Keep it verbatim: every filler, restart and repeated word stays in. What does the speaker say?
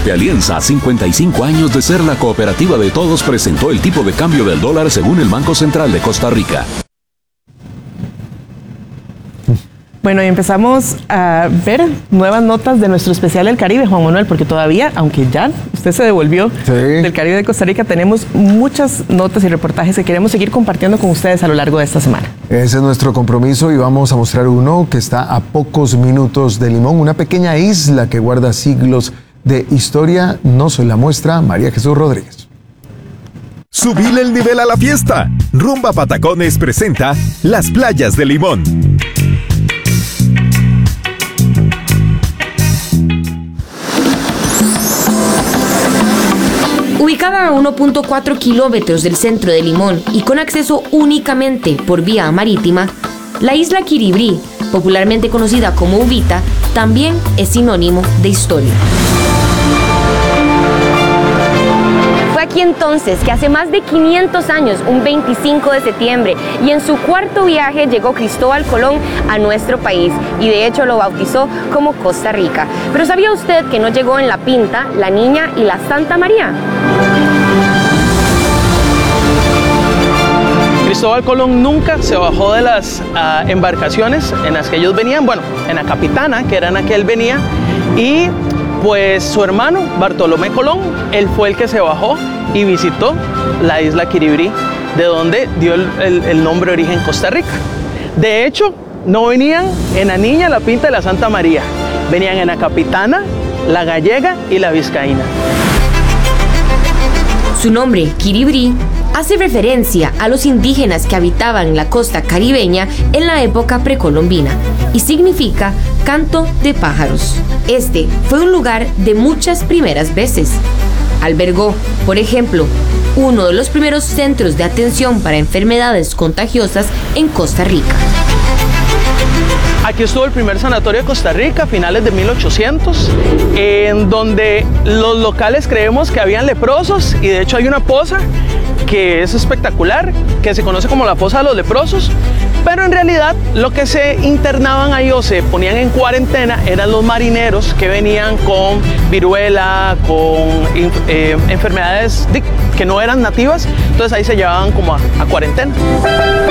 Fuerte Alianza, cincuenta y cinco años de ser la cooperativa de todos, presentó el tipo de cambio del dólar según el Banco Central de Costa Rica. Bueno, y empezamos a ver nuevas notas de nuestro especial del Caribe, Juan Manuel, porque todavía, aunque ya usted se devolvió sí. del Caribe de Costa Rica, tenemos muchas notas y reportajes que queremos seguir compartiendo con ustedes a lo largo de esta semana. Ese es nuestro compromiso y vamos a mostrar uno que está a pocos minutos de Limón, una pequeña isla que guarda siglos de historia. Nos la muestra María Jesús Rodríguez. Subile el nivel a la fiesta. Rumba Patacones presenta Las Playas de Limón. Ubicada a uno punto cuatro kilómetros del centro de Limón y con acceso únicamente por vía marítima, la isla Quiribrí, popularmente conocida como Uvita, también es sinónimo de historia. Fue aquí entonces que hace más de quinientos años, un veinticinco de septiembre, y en su cuarto viaje llegó Cristóbal Colón a nuestro país y de hecho lo bautizó como Costa Rica. Pero ¿sabía usted que no llegó en la Pinta, la Niña y la Santa María? Cristóbal Colón nunca se bajó de las uh, embarcaciones en las que ellos venían, bueno, en la Capitana, que era en la que él venía, y pues su hermano, Bartolomé Colón, él fue el que se bajó y visitó la isla Quiribrí, de donde dio el, el, el nombre de origen Costa Rica. De hecho, no venían en la Niña, la Pinta y la Santa María, venían en la Capitana, la Gallega y la Vizcaína. Su nombre, Quiribrí, hace referencia a los indígenas que habitaban la costa caribeña en la época precolombina y significa canto de pájaros. Este fue un lugar de muchas primeras veces. Albergó, por ejemplo, uno de los primeros centros de atención para enfermedades contagiosas en Costa Rica. Aquí estuvo el primer sanatorio de Costa Rica a finales de mil ochocientos, en donde los locales creemos que habían leprosos y de hecho hay una poza que es espectacular, que se conoce como la poza de los leprosos, pero en realidad lo que se internaban ahí o se ponían en cuarentena eran los marineros que venían con viruela, con eh, enfermedades que no eran nativas, entonces ahí se llevaban como a, a cuarentena.